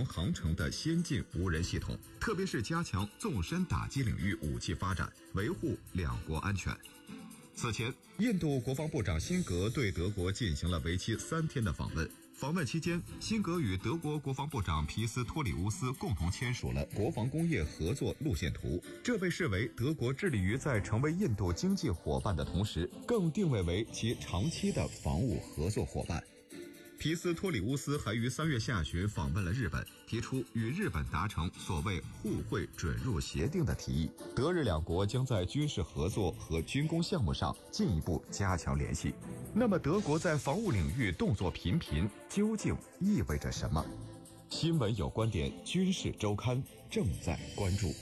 同航程的先进无人系统，特别是加强纵深打击领域武器发展，维护两国安全。此前，印度国防部长辛格对德国进行了为期3天的访问。访问期间，辛格与德国国防部长皮斯托里乌斯共同签署了国防工业合作路线图，这被视为德国致力于在成为印度经济伙伴的同时，更定位为其长期的防务合作伙伴。皮斯托里乌斯还于3月下旬访问了日本，提出与日本达成所谓互惠准入协定的提议。德日两国将在军事合作和军工项目上进一步加强联系。那么德国在防务领域动作频频，究竟意味着什么？新闻有观点军事周刊正在关注。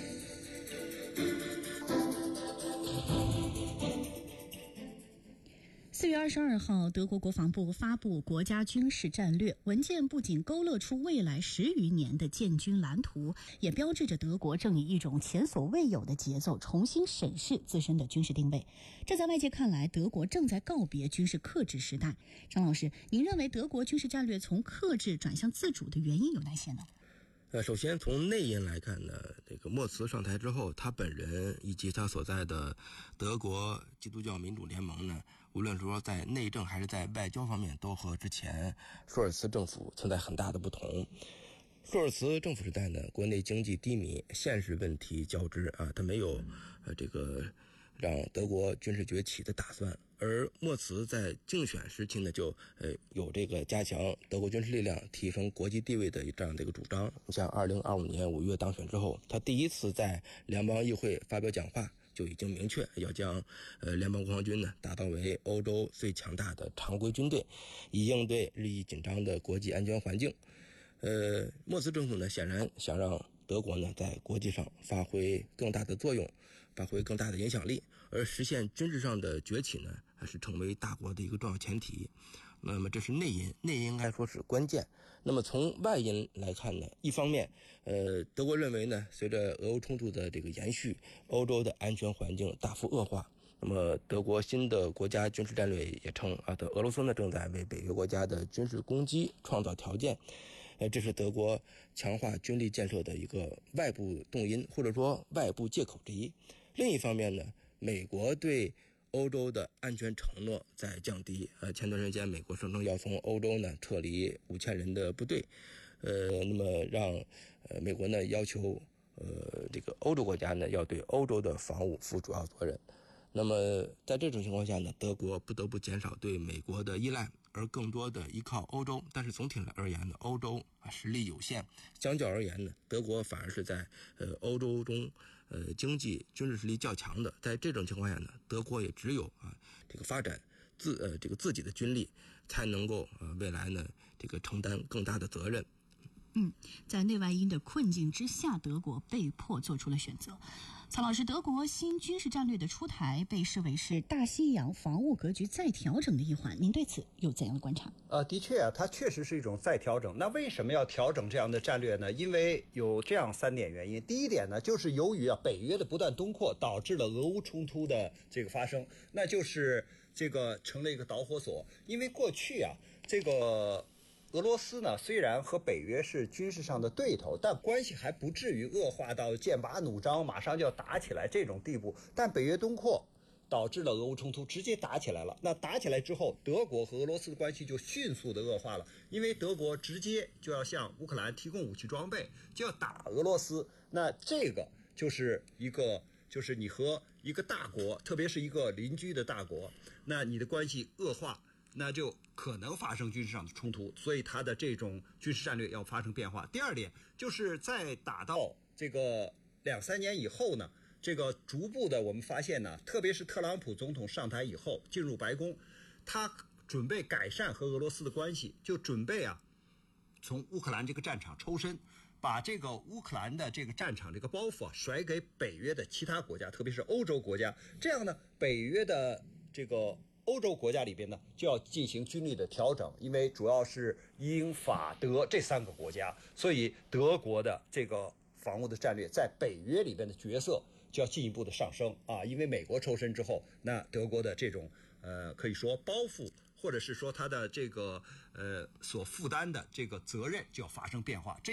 4月22号，德国国防部发布国家军事战略文件，不仅勾勒出未来10余年的建军蓝图，也标志着德国正以一种前所未有的节奏重新审视自身的军事定位。这在外界看来，德国正在告别军事克制时代。张老师，您认为德国军事战略从克制转向自主的原因有哪些呢？ 首先从内因来看呢，这个默茨上台之后，他本人以及他所在的德国基督教民主联盟呢，无论说在内政还是在外交方面，都和之前舒尔茨政府存在很大的不同。舒尔茨政府时代呢，国内经济低迷，现实问题交织啊，他没有这个让德国军事崛起的打算。而默茨在竞选时期呢，就有这个加强德国军事力量、提升国际地位的这样的一个主张。像2025年5月当选之后，他第一次在联邦议会发表讲话，就已经明确要将联邦国防军呢打造为欧洲最强大的常规军队，以应对日益紧张的国际安全环境。默茨政府呢显然想让德国呢在国际上发挥更大的作用，发挥更大的影响力，而实现军事上的崛起呢还是成为大国的一个重要前提。那么这是内因，内因应该说是关键。那么从外因来看呢，一方面德国认为呢，随着俄乌冲突的这个延续，欧洲的安全环境大幅恶化。那么德国新的国家军事战略也称俄罗斯呢正在为北约国家的军事攻击创造条件。这是德国强化军力建设的一个外部动因，或者说外部借口之一。另一方面呢，美国对欧洲的安全承诺在降低。前段时间美国声称要从欧洲呢撤离5000人的部队，那么让美国呢要求这个欧洲国家呢要对欧洲的防务负主要责任。那么在这种情况下呢，德国不得不减少对美国的依赖，而更多的依靠欧洲。但是总体而言呢，欧洲实力有限，相较而言呢，德国反而是在欧洲中经济军事实力较强的。在这种情况下呢，德国也只有这个发展自己的军力，才能够未来呢这个承担更大的责任。 在内外因的困境之下，德国被迫做出了选择。曹老师，德国新军事战略的出台被视为是大西洋防务格局再调整的一环，您对此有怎样的观察？ 的确它确实是一种再调整。那为什么要调整这样的战略呢？因为有这样3点原因。第一点呢，就是由于北约的不断东扩，导致了俄乌冲突的这个发生，那就是这个成了一个导火索。因为过去这个俄罗斯呢，虽然和北约是军事上的对头，但关系还不至于恶化到剑拔弩张，马上就要打起来这种地步。但北约东扩导致了俄乌冲突直接打起来了。那打起来之后，德国和俄罗斯的关系就迅速的恶化了，因为德国直接就要向乌克兰提供武器装备，就要打俄罗斯。那这个就是你和一个大国，特别是一个邻居的大国，那你的关系恶化，那就可能发生军事上的冲突，所以它的这种军事战略要发生变化。第二点就是在打到这个2-3年以后呢，这个逐步的我们发现呢，特别是特朗普总统上台以后进入白宫，他准备改善和俄罗斯的关系，就准备从乌克兰这个战场抽身，把这个乌克兰的这个战场这个包袱甩给北约的其他国家，特别是欧洲国家。这样呢，北约的这个欧洲国家里边呢就要进行军力的调整，因为主要是英法德这3个国家，所以德国的这个防务的战略在北约里边的角色就要进一步的上升因为美国抽身之后，那德国的这种可以说包袱，或者是说他的这个所负担的这个责任就要发生变化。